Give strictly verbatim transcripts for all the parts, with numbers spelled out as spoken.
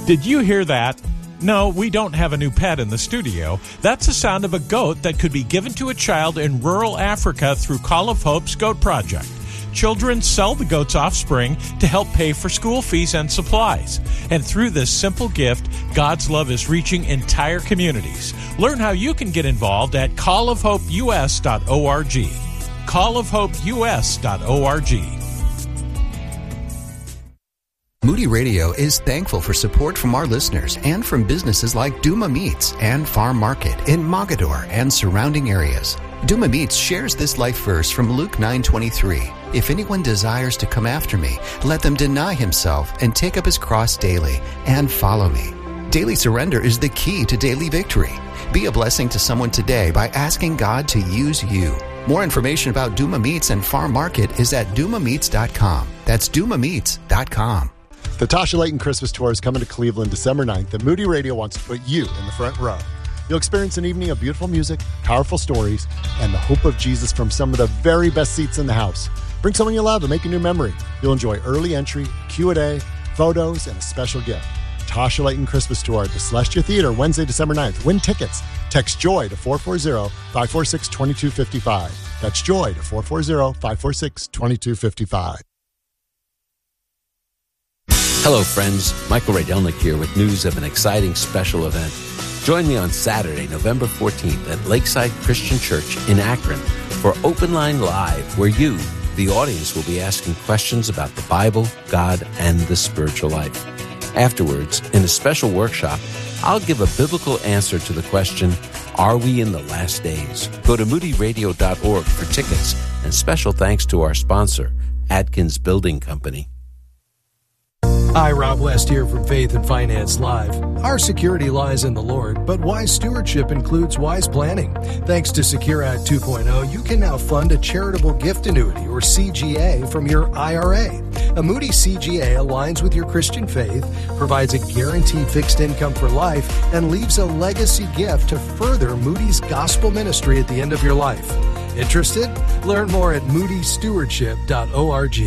Did you hear that? No, we don't have a new pet in the studio. That's the sound of a goat that could be given to a child in rural Africa through Call of Hope's Goat Project. Children sell the goat's offspring to help pay for school fees and supplies. And through this simple gift, God's love is reaching entire communities. Learn how you can get involved at call of hope u s dot org. call of hope u s dot org. Moody Radio is thankful for support from our listeners and from businesses like Duma Meats and Farm Market in Mogador and surrounding areas. Duma Meats shares this life verse from Luke nine twenty-three. If anyone desires to come after me, let them deny himself and take up his cross daily and follow me. Daily surrender is the key to daily victory. Be a blessing to someone today by asking God to use you. More information about Duma Meats and Farm Market is at duma meats dot com. That's duma meats dot com. The Tasha Layton Christmas Tour is coming to Cleveland December ninth, and Moody Radio wants to put you in the front row. You'll experience an evening of beautiful music, powerful stories, and the hope of Jesus from some of the very best seats in the house. Bring someone you love to make a new memory. You'll enjoy early entry, Q and A, photos, and a special gift. Tasha Layton Christmas Tour at the Celestia Theater, Wednesday, December ninth. Win tickets. Text JOY to four four zero, five four six, two two five five. That's JOY to four four zero, five four six, two two five five. Hello, friends. Michael Rydelnik here with news of an exciting special event. Join me on Saturday, November fourteenth at Lakeside Christian Church in Akron for Open Line Live, where you, the audience, will be asking questions about the Bible, God, and the spiritual life. Afterwards, in a special workshop, I'll give a biblical answer to the question, are we in the last days? Go to moody radio dot org for tickets, and special thanks to our sponsor, Atkins Building Company. Hi, Rob West here from Faith and Finance Live. Our security lies in the Lord, but wise stewardship includes wise planning. Thanks to Secure Act two point oh, you can now fund a charitable gift annuity, or C G A, from your I R A. A Moody C G A aligns with your Christian faith, provides a guaranteed fixed income for life, and leaves a legacy gift to further Moody's gospel ministry at the end of your life. Interested? Learn more at moody stewardship dot org.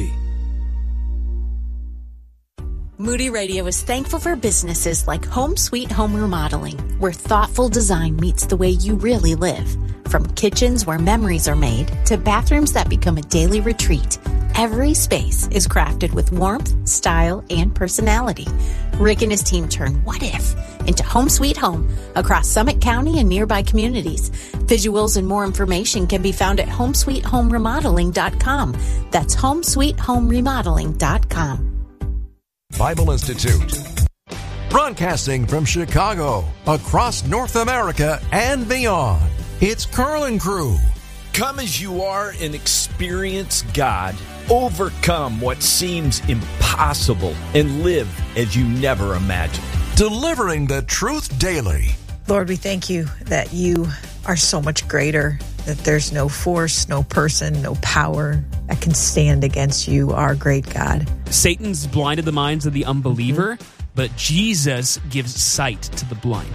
Moody Radio is thankful for businesses like Home Sweet Home Remodeling, where thoughtful design meets the way you really live. From kitchens where memories are made to bathrooms that become a daily retreat, every space is crafted with warmth, style, and personality. Rick and his team turn what if into Home Sweet Home across Summit County and nearby communities. Visuals and more information can be found at home sweet home remodeling dot com. That's home sweet home remodeling dot com. Bible Institute. Broadcasting from Chicago, across North America and beyond, it's Carl and Crew. Come as you are and experience God. Overcome what seems impossible and live as you never imagined. Delivering the truth daily. Lord, we thank you that you are so much greater, that there's no force, no person, no power that can stand against you, our great God. Satan's blinded the minds of the unbeliever, mm-hmm. but Jesus gives sight to the blind.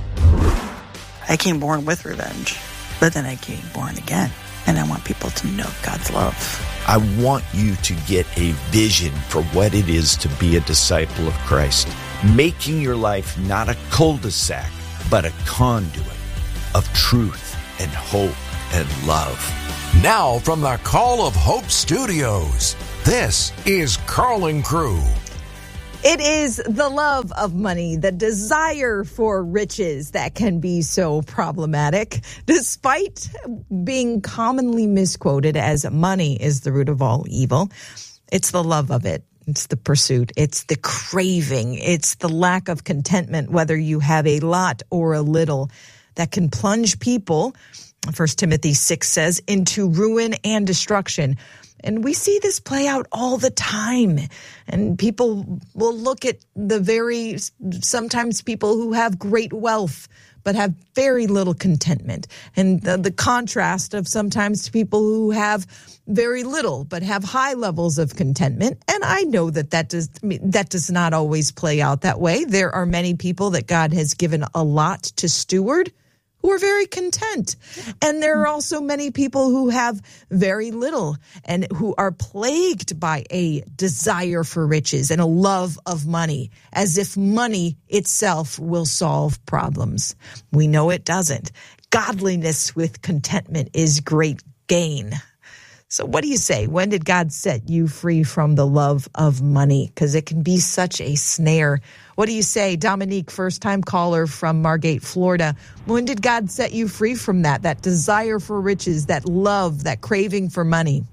I came born with revenge, but then I came born again, and I want people to know God's love. I want you to get a vision for what it is to be a disciple of Christ, making your life not a cul-de-sac, but a conduit of truth and hope and love. Now from the Call of Hope Studios, this is Carl and Crew. It is the love of money, the desire for riches that can be so problematic, despite being commonly misquoted as money is the root of all evil. It's the love of it. It's the pursuit. It's the craving. It's the lack of contentment, whether you have a lot or a little, that can plunge people, First Timothy six says, into ruin and destruction. And we see this play out all the time. And people will look at the very, sometimes people who have great wealth, but have very little contentment. And the, the contrast of sometimes people who have very little, but have high levels of contentment. And I know that that does, that does not always play out that way. There are many people that God has given a lot to steward who are very content. And there are also many people who have very little and who are plagued by a desire for riches and a love of money, as if money itself will solve problems. We know it doesn't. Godliness with contentment is great gain. So what do you say? When did God set you free from the love of money? Because it can be such a snare. What do you say, Dominique, first-time caller from Margate, Florida? When did God set you free from that, that desire for riches, that love, that craving for money?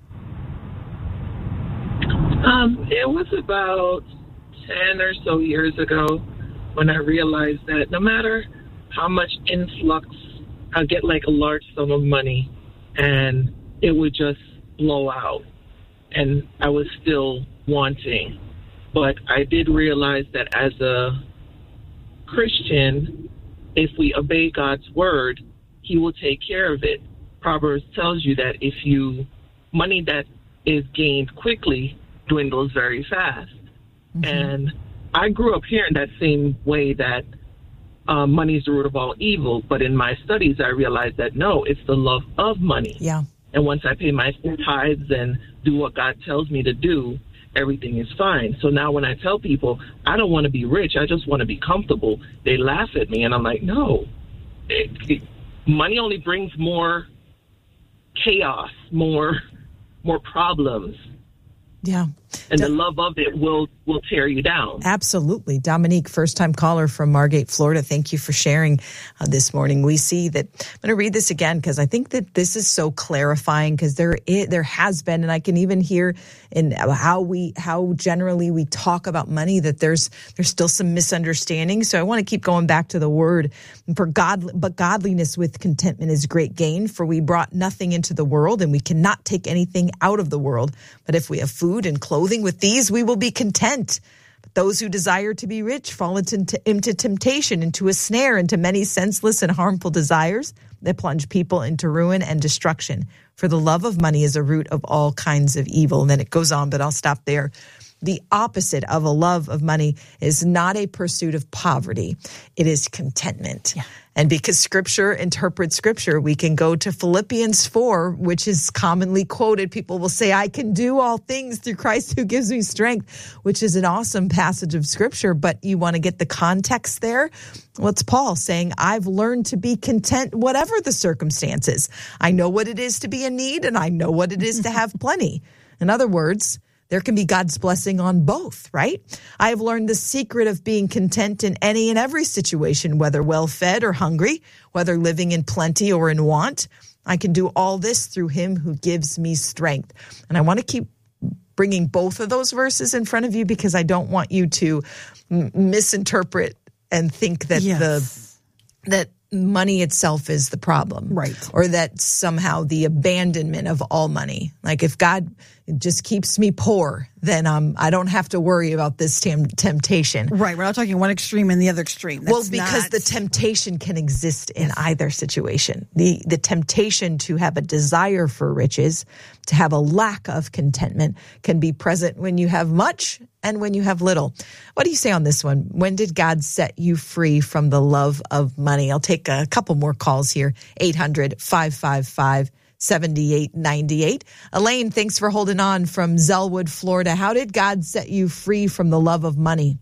Um, it was about ten or so years ago when I realized that no matter how much influx, I'd get like a large sum of money, and it would just blow out, and I was still wanting. But I did realize that as a Christian, if we obey God's word, he will take care of it. Proverbs tells you that if you, money that is gained quickly dwindles very fast. Mm-hmm. And I grew up hearing that same way, that uh, money is the root of all evil. But in my studies, I realized that no, it's the love of money. Yeah. And once I pay my tithes and do what God tells me to do, everything is fine. So now when I tell people, I don't want to be rich, I just want to be comfortable, they laugh at me. And I'm like, no, it, it, money only brings more chaos, more more problems. Yeah. And the love of it will, will tear you down. Absolutely. Dominique, first-time caller from Margate, Florida. Thank you for sharing uh, this morning. We see that, I'm going to read this again because I think that this is so clarifying, because there is, there has been, and I can even hear in how we, how generally we talk about money, that there's, there's still some misunderstanding. So I want to keep going back to the word. For God, but godliness with contentment is great gain, for we brought nothing into the world and we cannot take anything out of the world. But if we have food and clothing, with these we will be content. But those who desire to be rich fall into, into temptation, into a snare, into many senseless and harmful desires that plunge people into ruin and destruction. For the love of money is a root of all kinds of evil. And then it goes on, but I'll stop there. The opposite of a love of money is not a pursuit of poverty. It is contentment. Yeah. And because Scripture interprets Scripture, we can go to Philippians four, which is commonly quoted. People will say, I can do all things through Christ who gives me strength, which is an awesome passage of Scripture. But you want to get the context there? What's Paul saying? I've learned to be content whatever the circumstances. I know what it is to be in need, and I know what it is to have plenty. In other words, there can be God's blessing on both, right? I have learned the secret of being content in any and every situation, whether well-fed or hungry, whether living in plenty or in want. I can do all this through him who gives me strength. And I want to keep bringing both of those verses in front of you, because I don't want you to m- misinterpret and think that yes. the that money itself is the problem. Right. Or that somehow the abandonment of all money. Like if God just keeps me poor, then um, I don't have to worry about this tem- temptation. Right. We're not talking one extreme and the other extreme. That's well, because not... the temptation can exist in yes. either situation. The the temptation to have a desire for riches, to have a lack of contentment, can be present when you have much and when you have little. What do you say on this one? When did God set you free from the love of money? I'll take a couple more calls here. eight hundred, five five five, seven eight nine eight. Elaine, thanks for holding on from Zellwood, Florida. How did God set you free from the love of money?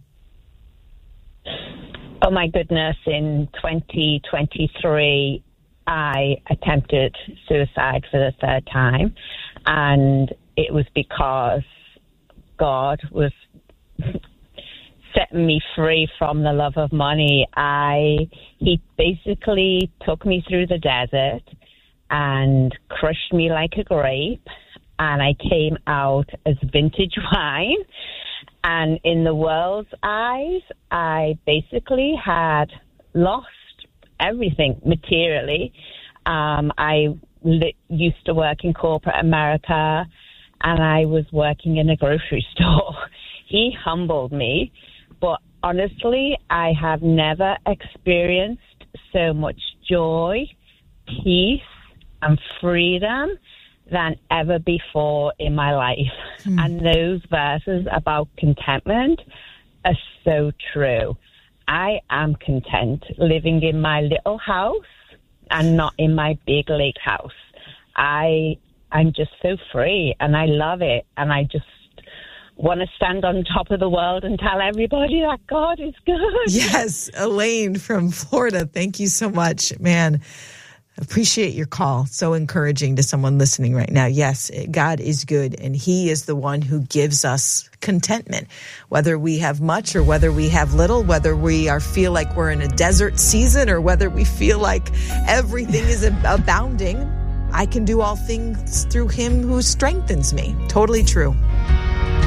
Oh, my goodness. In twenty twenty-three, I attempted suicide for the third time. And it was because God was setting me free from the love of money. I he basically took me through the desert and crushed me like a grape, and I came out as vintage wine. And in the world's eyes, I basically had lost everything materially. Um, I li- used to work in corporate America, and I was working in a grocery store. He humbled me, but honestly, I have never experienced so much joy, peace, and freedom than ever before in my life. Mm. And those verses about contentment are so true. I am content living in my little house and not in my big lake house. I, I'm just so free, and I love it, and I just want to stand on top of the world and tell everybody that God is good. Yes, Elaine from Florida, thank you so much, man. Appreciate your call. So encouraging to someone listening right now. Yes, God is good, and he is the one who gives us contentment, whether we have much or whether we have little, whether we are feel like we're in a desert season or whether we feel like everything is abounding. I can do all things through him who strengthens me. Totally true.